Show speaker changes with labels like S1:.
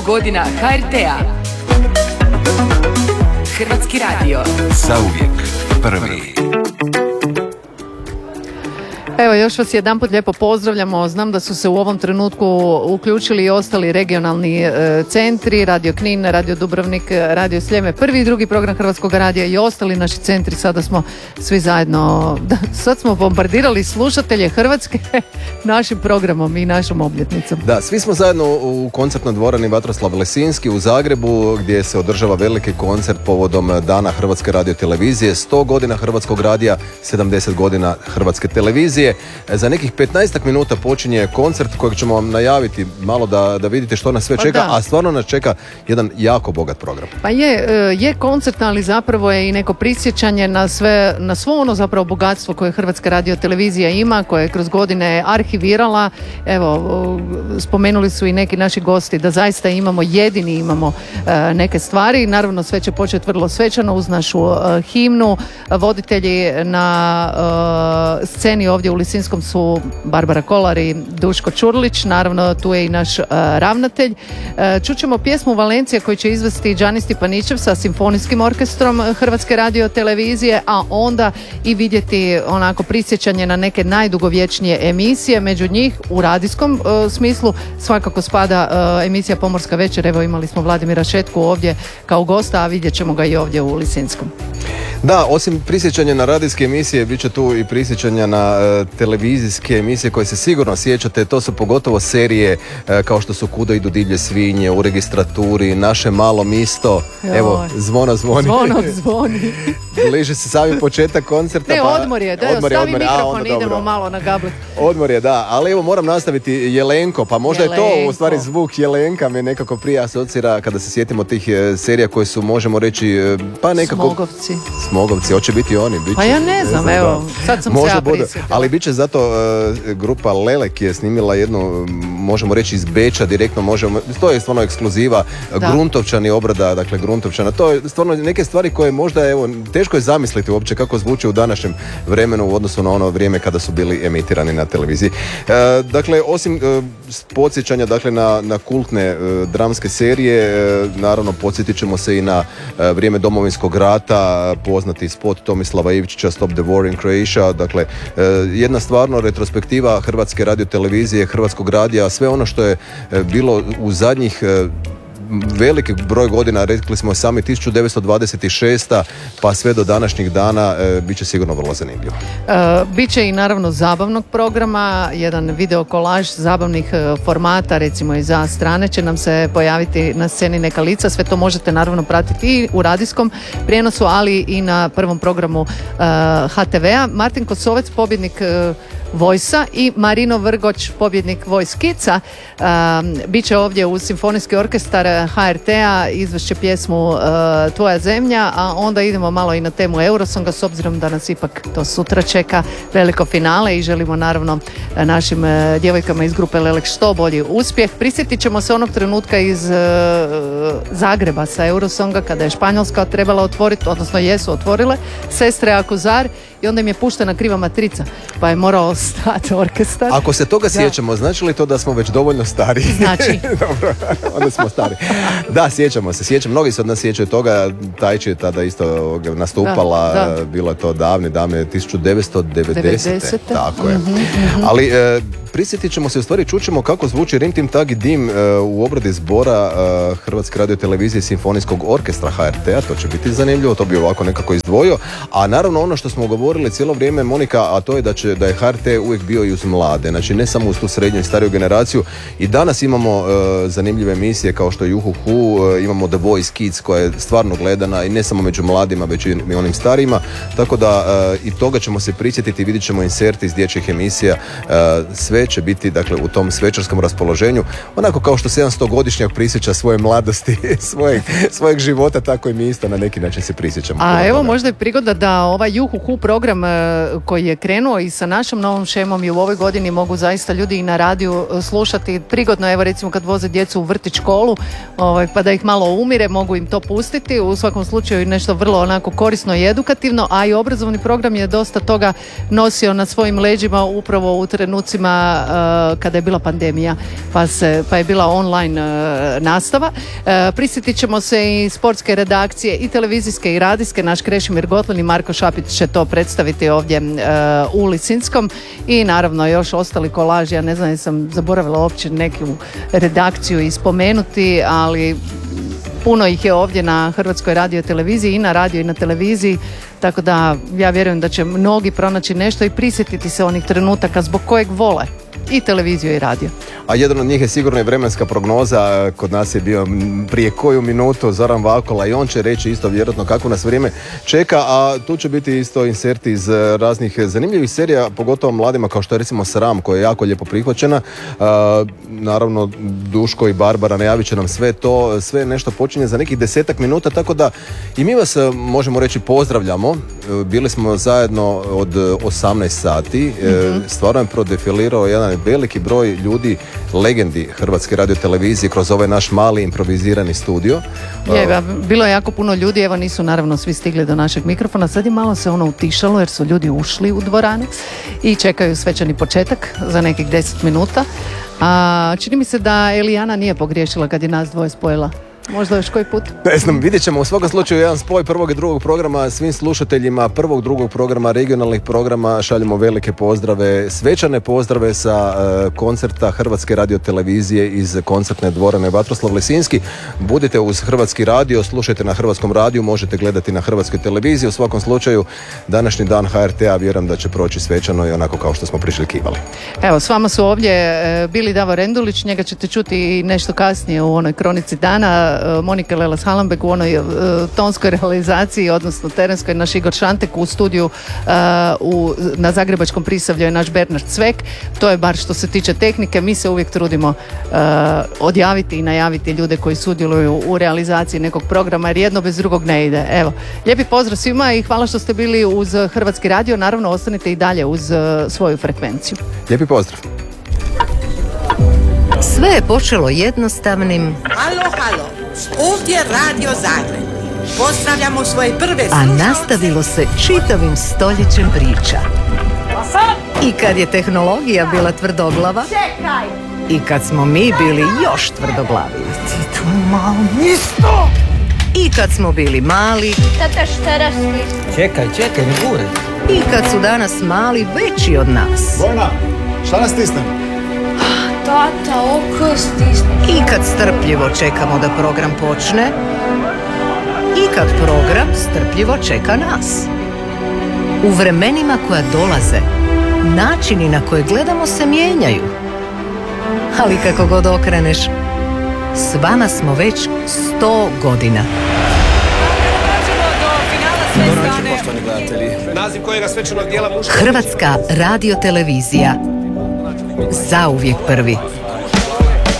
S1: godina HRT-a. Hrvatski radio.
S2: Zauvijek prvi.
S3: Evo, još vas jedanput lijepo pozdravljamo. Znam da su se u ovom trenutku uključili i ostali regionalni centri, Radio Knin, Radio Dubrovnik, Radio Sljeme, prvi i drugi program Hrvatskog radija i ostali naši centri. Sada smo svi zajedno, sad smo bombardirali slušatelje Hrvatske našim programom i našom obljetnicom.
S4: Da, svi smo zajedno u koncertnoj dvorani Vatroslav Lesinski u Zagrebu, gdje se održava veliki koncert povodom Dana Hrvatske radiotelevizije, 100 godina Hrvatskog radija, 70 godina Hrvatske televizije. Za nekih 15 minuta počinje koncert kojeg ćemo vam najaviti malo da vidite što nas sve čeka, a stvarno nas čeka jedan jako bogat program.
S3: Pa je koncert, ali zapravo je i neko prisjećanje na svo ono zapravo bogatstvo koje Hrvatska radiotelevizija ima, koje je kroz godine arhivirala. Evo, spomenuli su i neki naši gosti da zaista jedini imamo neke stvari. Naravno, sve će početi vrlo svečano uz našu himnu. Voditelji na sceni ovdje u Lisinskom su Barbara Kolar i Duško Čurlić, naravno tu je i naš ravnatelj. Čućemo pjesmu Valencija koju će izvesti Đani Stipanićev sa Simfonijskim orkestrom Hrvatske radiotelevizije, a onda i vidjeti onako prisjećanje na neke najdugovječnije emisije. Među njih u radijskom smislu svakako spada emisija Pomorska večer. Evo, imali smo Vladimira Šetku ovdje kao gosta, a vidjet ćemo ga i ovdje u Lisinskom.
S4: Da, osim prisjećanja na radijske emisije, bit će tu i prisjećanja na televizijske emisije koje se sigurno sjećate. To su pogotovo serije kao što su Kuda idu divlje svinje, U registraturi, Naše malo misto. Evo, zvono zvoni.
S3: Zvono zvoni.
S4: Bliže se sami početak koncerta.
S3: Ne, odmor je, stavi mikrofon, idemo malo na gablet.
S4: Odmor je, da, ali evo moram nastaviti Jelenko, pa možda Jelenko. Je to u stvari zvuk Jelenka me nekako prije asocira kada se sjetimo tih serija koje su, možemo reći, pa nekako... Smogovci, hoće biti oni.
S3: Pa ja ne znam, evo, sad sam se ja prisjetila.
S4: Ali bit će zato grupa Lelek je snimila jednu, možemo reći iz Beča direktno, to je stvarno ekskluziva, Gruntovčani obrada, dakle Gruntovčana, to je stvarno neke stvari koje možda, evo, teško je zamisliti uopće kako zvuči u današnjem vremenu u odnosu na ono vrijeme kada su bili emitirani na televiziji. Dakle, osim podsjećanja, dakle, na kultne dramske serije, naravno podsjetit ćemo se i na vrijeme Domovinskog rata, poznati spot Tomislava Ivčića Stop the War in Croatia, dakle jedna stvarno retrospektiva Hrvatske radiotelevizije, Hrvatskog radija, sve ono što je bilo u zadnjih veliki broj godina, rekli smo sami 1926. pa sve do današnjih dana, bit će sigurno vrlo zanimljivo.
S3: Biće i naravno zabavnog programa, jedan video kolaž zabavnih formata, recimo i za strane će nam se pojaviti na sceni neka lica, sve to možete naravno pratiti i u radijskom prijenosu, ali i na prvom programu HTV-a. Martin Kosovec, pobjednik Vojsa, i Marino Vrgoć, pobjednik Voice Kidsa, bit će ovdje uz Simfonijski orkestar HRT-a, izvešće pjesmu Tvoja zemlja, a onda idemo malo i na temu Eurosonga, s obzirom da nas ipak to sutra čeka veliko finale i želimo naravno našim djevojkama iz grupe Lelek što bolji uspjeh. Prisjetit ćemo se onog trenutka iz Zagreba sa Eurosonga kada je Španjolska trebala otvoriti, odnosno jesu otvorile Sestre Akuzar, i onda im je puštena kriva matrica, pa je morao stati orkestar.
S4: Ako se toga sjećamo, znači li to da smo već dovoljno stari?
S3: Znači.
S4: Dobro, onda smo stari. Da, sjećamo se, mnogi se od nas sjećaju toga. Tajči je tada isto nastupala, bilo je to davne 1990. Tako je. Ali prisjetit ćemo se, u stvari čućemo kako zvuči Rim Tim Tag i Dim u obradi zbora Hrvatske radiotelevizije Simfonijskog orkestra HRT-a. To će biti zanimljivo, to bi ovako nekako izdvojio. A naravno ono što smo govorili cijelo vrijeme, Monika, a to je da je HRT uvijek bio i uz mlade, znači ne samo uz tu srednju i stariju generaciju. I danas imamo zanimljive emisije kao što je Juhuhu, imamo The Voice Kids koja je stvarno gledana i ne samo među mladima, već i onim starijima, tako da i toga ćemo se prisjetiti, vidjet ćemo inserti iz dječjih emisija, sve će biti, dakle, u tom svečarskom raspoloženju, onako kao što se jedan 100-godišnjak prisjeća svoje mladosti, svojeg života, tako i mi isto na neki način se prisjećamo.
S3: A evo, možda je prigoda da ovaj Juhuhu program koji je krenuo i sa našom novom ovom šemom i u ovoj godini mogu zaista ljudi i na radiju slušati prigodno, evo recimo kad voze djecu u vrtić, školu, pa da ih malo umire, mogu im to pustiti. U svakom slučaju nešto vrlo onako korisno i edukativno, a i obrazovni program je dosta toga nosio na svojim leđima upravo u trenucima kada je bila pandemija, pa je bila online nastava. Prisjetit ćemo se i sportske redakcije i televizijske i radijske. Naš Krešimir Gotlin i Marko Šapić će to predstaviti ovdje u Lisinskom i naravno još ostali kolaži. Ja ne znam, sam zaboravila uopće neku redakciju i spomenuti, ali puno ih je ovdje na Hrvatskoj radioteleviziji i na radio i na televiziji, tako da ja vjerujem da će mnogi pronaći nešto i prisjetiti se onih trenutaka zbog kojeg vole i televiziju i radio.
S4: A jedan od njih je sigurno i vremenska prognoza. Kod nas je bio prije koju minutu Zoran Vakola i on će reći isto vjerojatno kako nas vrijeme čeka, a tu će biti isto inserti iz raznih zanimljivih serija, pogotovo mladima kao što je recimo Sram, koja je jako lijepo prihvaćena. Naravno Duško i Barbara najavit će nam sve to, sve nešto počinje za nekih 10 minuta, tako da i mi vas možemo reći pozdravljamo. Bili smo zajedno od 18 sati, stvarno je prodefilirao jedan veliki broj ljudi, legendi Hrvatske radiotelevizije kroz ovaj naš mali improvizirani studio.
S3: Bilo je jako puno ljudi, evo nisu naravno svi stigli do našeg mikrofona, sad je malo se ono utišalo jer su ljudi ušli u dvoranu i čekaju svečani početak za nekih 10 minuta. A čini mi se da Elijana nije pogriješila kad je nas dvoje spojila. Možda još koji put?
S4: Ne znam, vidjet ćemo u svakom slučaju jedan spoj prvog i drugog programa. Svim slušateljima prvog, drugog programa, regionalnih programa šaljemo velike pozdrave, svečane pozdrave sa koncerta Hrvatske radiotelevizije iz koncertne dvorane Vatroslav Lisinski. Budite uz Hrvatski radio, slušajte na Hrvatskom radiju, možete gledati na Hrvatskoj televiziji. U svakom slučaju današnji dan HRT-a vjerujem da će proći svečano i onako kao što smo priželjkivali.
S3: Evo, s vama su ovdje bili Davor Rendulić, njega ćete čuti i nešto kasnije u onoj kronici dana, Monika Lelas Halambek u onoj tonskoj realizaciji, odnosno terenskoj, naš Igor Šantek u studiju na Zagrebačkom Prisavlju je naš Bernard Cvek. To je bar što se tiče tehnike. Mi se uvijek trudimo odjaviti i najaviti ljude koji sudjeluju u realizaciji nekog programa jer jedno bez drugog ne ide. Evo, lijepi pozdrav svima i hvala što ste bili uz Hrvatski radio. Naravno, ostanite i dalje uz svoju frekvenciju.
S4: Lijepi pozdrav.
S5: Sve je počelo jednostavnim.
S6: Halo, ovdje Radio Zagreb. Pozdravljamo svoje prve slušalce.
S5: A nastavilo se čitavim stoljećem priča. I kad je tehnologija bila tvrdoglava.
S6: Čekaj!
S5: I kad smo mi bili još tvrdoglavi.
S6: Ti tu malo nisto!
S5: I kad smo bili mali.
S6: Tata, šta rasli?
S7: Čekaj, ne gure.
S5: I kad su danas mali veći od nas.
S8: Bojna, šta nas stisnem?
S6: Tata, oko stisne.
S5: I kad strpljivo čekamo da program počne. I kad program strpljivo čeka nas. U vremenima koja dolaze, načini na koje gledamo se mijenjaju. Ali kako god okreneš, s vama smo već 100 godina.
S7: Dobro večer, poštovani gledatelji. Naziv kojega svečanog dijela muška...
S5: Hrvatska radiotelevizija. Zauvijek prvi.